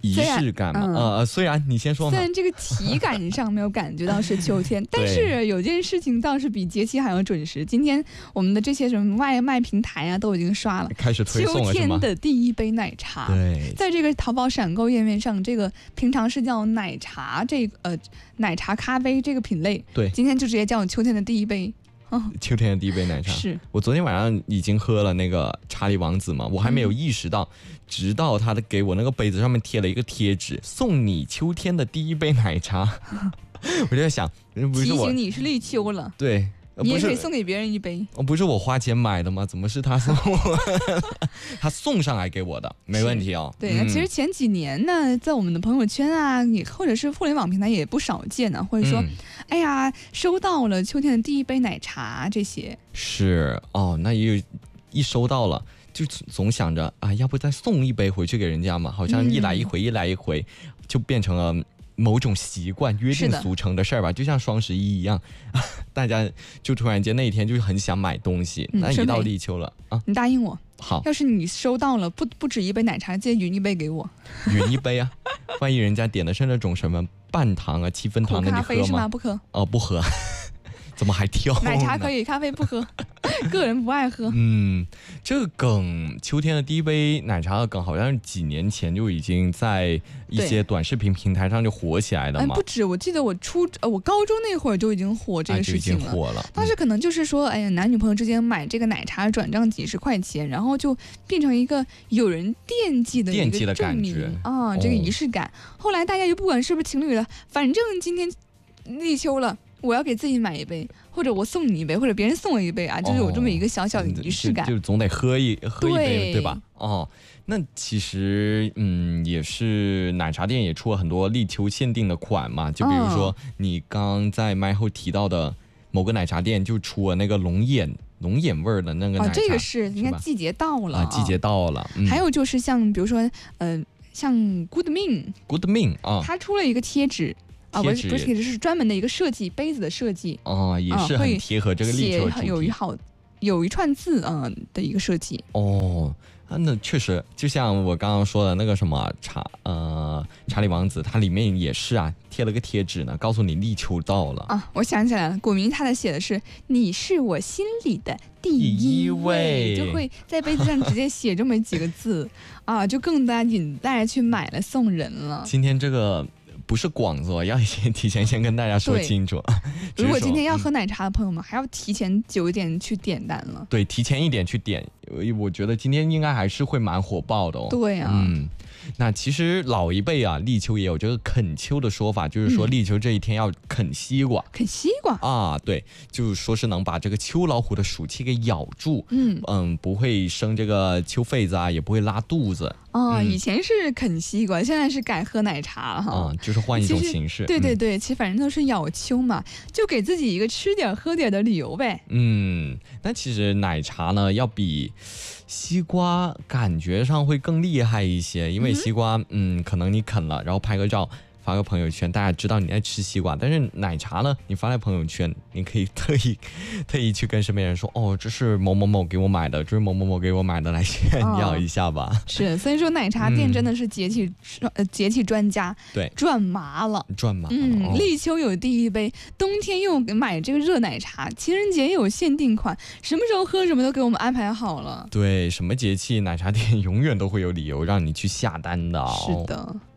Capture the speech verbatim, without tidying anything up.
仪式感嘛，嗯、呃，虽然你先说嘛， 虽然这个体感上没有感觉到是秋天，但是有件事情倒是比节气还要准时。今天我们的这些什么外卖平台啊都已经刷了， 开始推送了， 秋天的第一杯奶茶。 对， 在这个淘宝闪购页面上，这个平常是叫奶茶，这个呃奶茶咖啡这个品类， 对， 今天就直接叫秋天的第一杯。 秋天的第一杯奶茶， 是我昨天晚上已经喝了那个查理王子嘛，我还没有意识到，嗯、直到他的给我那个杯子上面贴了一个贴纸，送你秋天的第一杯奶茶，我就在想，不是我提醒你是立秋了， 对。 你也可以送给别人一杯， 不是我花钱买的吗？怎么是他送我？他送上来给我的，没问题哦。 对，那、嗯、其实前几年呢，在我们的朋友圈啊，也或者是互联网平台也不少见呢，或者说，嗯、哎呀，收到了秋天的第一杯奶茶这些。 是哦，那也有一收到了，就总想着啊，要不再送一杯回去给人家嘛？好像一来一回，嗯、一来一回，就变成了某种习惯，约定俗成的事儿吧，就像双十一一样，大家就突然间那一天就很想买东西。嗯、那一到立秋了啊， 你答应我， 好， 要是你收到了不不止一杯奶茶，记得匀一杯给我。 匀一杯啊，万一人家点的是那种什么半糖啊、七分糖的，你喝吗？ 咖啡是吗？不喝。 哦，不喝。怎么还挑？ 奶茶可以，咖啡不喝，个人不爱喝。 嗯，这个梗，秋天的第一杯奶茶的梗，好像是几年前就已经在一些短视频平台上就火起来的嘛。 哎，不止，我记得我初呃我高中那会儿就已经火这个事情了， 哎、就已经火了。 当时可能就是说，哎呀，男女朋友之间买这个奶茶转账几十块钱，然后就变成一个有人惦记的一个证明啊，这个仪式感。哦、后来大家就不管是不是情侣了，反正今天立秋了。我要给自己买一杯，或者我送你一杯，或者别人送我一杯啊，就是有这么一个小小的仪式感， 哦、就, 就总得喝一喝一杯， 对, 对吧？哦，那其实嗯，也是奶茶店也出了很多立秋限定的款嘛，就比如说你刚在麦后提到的某个奶茶店就出了那个龙眼龙眼味儿的那个奶茶， 哦，这个是你看季节到了， 啊，季节到了。嗯、 还有就是像比如说呃，像 Good Ming Good Ming 啊， 它出了一个贴纸。啊，不是不是，是专门的一个设计，杯子的设计哦，也是很贴合这个立秋主题， 有一好有一串字啊、呃、的一个设计哦。啊，那确实，就像我刚刚说的那个什么查呃查理王子，它里面也是啊，贴了个贴纸呢，告诉你立秋到了啊。我想起来了，古明他的写的是“你是我心里的第一位”，就会在杯子上直接写这么几个字啊，就更加引大家去买了送人了。 今天这个。不是广子，要先提前先跟大家说清楚。 如果今天要喝奶茶的朋友们，嗯、还要提前久一点去点单了。 对，提前一点去点，我觉得今天应该还是会蛮火爆的哦。 对啊， 嗯。那其实老一辈啊，立秋也有这个啃秋的说法，就是说立秋这一天要啃西瓜。 嗯、啃西瓜啊，对，就是说是能把这个秋老虎的暑气给咬住，嗯嗯，不会生这个秋痱子啊，也不会拉肚子。 哦，嗯、以前是啃西瓜，现在是改喝奶茶了哈。 啊，就是换一种形式。 对对对，嗯、其实反正都是咬秋嘛，就给自己一个吃点喝点的理由呗。 嗯，那其实奶茶呢，要比西瓜感觉上会更厉害一些，因为西瓜，嗯，可能你啃了，然后拍个照，发个朋友圈，大家知道你在吃西瓜。但是奶茶呢，你发在朋友圈，你可以特意特意去跟身边人说，哦，这是某某某给我买的，这是某某某给我买的，来炫耀一下吧。哦、 是，所以说奶茶店真的是节气、嗯、呃节气专家， 对， 赚麻了， 赚麻了。 嗯， 哦、 立秋有第一杯，冬天又买这个热奶茶，情人节也有限定款，什么时候喝什么都给我们安排好了。 对，什么节气奶茶店永远都会有理由让你去下单的、哦。 是的。